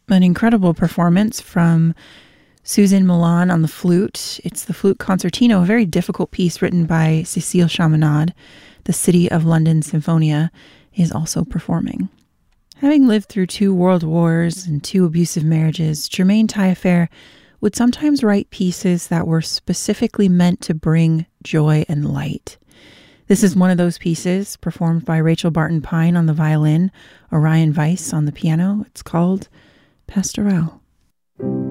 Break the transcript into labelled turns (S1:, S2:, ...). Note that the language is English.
S1: An incredible performance from Susan Milan on the flute. It's the Flute Concertino, a very difficult piece written by Cécile Chaminade. The City of London Sinfonia is also performing. Having lived through 2 world wars and 2 abusive marriages, Germaine Taillefer would sometimes write pieces that were specifically meant to bring joy and light. This is one of those pieces, performed by Rachel Barton Pine on the violin, Orion Weiss on the piano. It's called Pastoral.